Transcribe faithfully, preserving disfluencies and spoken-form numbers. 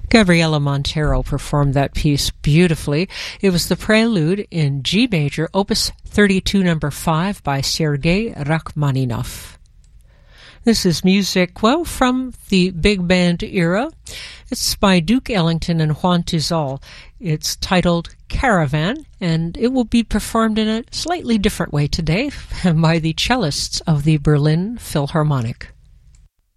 Gabriela Montero performed that piece beautifully. It was the prelude in G major, Opus thirty-two, number five, by Sergei Rachmaninoff. This is music, well, from the big band era. It's by Duke Ellington and Juan Tizol. It's titled Caravan, and it will be performed in a slightly different way today by the cellists of the Berlin Philharmonic.